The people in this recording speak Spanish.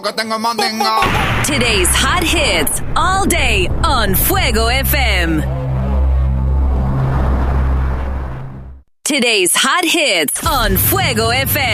Que tengo mandinga. Today's hot hits all day on Fuego FM. Today's hot hits on Fuego FM.